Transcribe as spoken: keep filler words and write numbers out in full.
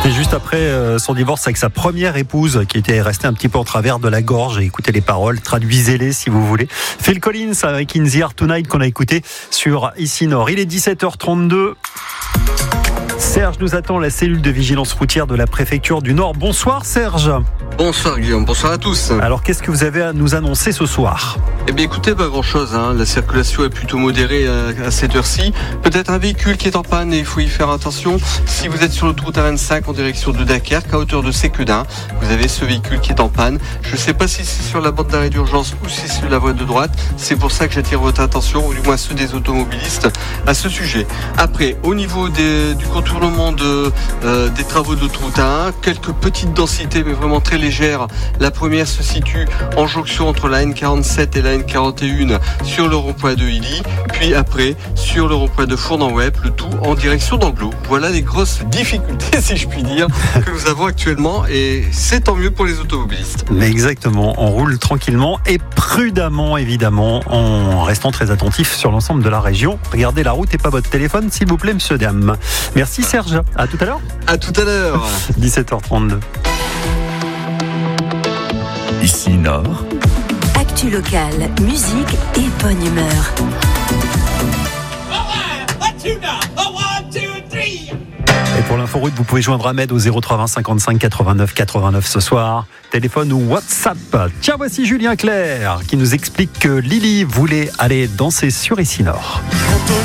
Et juste après euh, son divorce avec sa première épouse, qui était restée un petit peu en travers de la gorge, et écoutez les paroles, traduisez-les si vous voulez. Phil Collins avec In the Air Tonight qu'on a écouté sur Ici Nord. Il est dix-sept heures trente-deux. Serge nous attend, la cellule de vigilance routière de la préfecture du Nord. Bonsoir Serge. Bonsoir Guillaume, bonsoir à tous. Alors qu'est-ce que vous avez à nous annoncer ce soir ? Eh bien écoutez, pas grand chose, hein. La circulation est plutôt modérée à, à cette heure-ci. Peut-être un véhicule qui est en panne et il faut y faire attention. Si vous êtes sur l'autoroute A vingt-cinq en direction de Dunkerque, à hauteur de Séquedin, vous avez ce véhicule qui est en panne. Je ne sais pas si c'est sur la bande d'arrêt d'urgence ou si c'est sur la voie de droite. C'est pour ça que j'attire votre attention, ou du moins ceux des automobilistes, à ce sujet. Après, au niveau des, du contournement de, euh, des travaux d'autoroute A un, quelques petites densités mais vraiment très légères. La première se situe en jonction entre la N quarante-sept et la N quarante et un sur le rond-point de Illy, puis après sur le rond-point de Fournan-Web, le tout en direction d'Anglo. Voilà les grosses difficultés, si je puis dire, que nous avons actuellement, et c'est tant mieux pour les automobilistes. Mais exactement, on roule tranquillement et prudemment évidemment, en restant très attentif sur l'ensemble de la région. Regardez la route et pas votre téléphone s'il vous plaît, monsieur dame. Merci Serge, à tout à l'heure. À tout à l'heure. dix-sept heures trente-deux. Ici Nord. Actu locale, musique et bonne humeur. Et pour l'inforoute, vous pouvez joindre Ahmed au zéro trois vingt cinquante-cinq quatre-vingt-neuf quatre-vingt-neuf ce soir. Téléphone ou WhatsApp. Tiens, voici Julien Clerc qui nous explique que Lily voulait aller danser sur Ici Nord.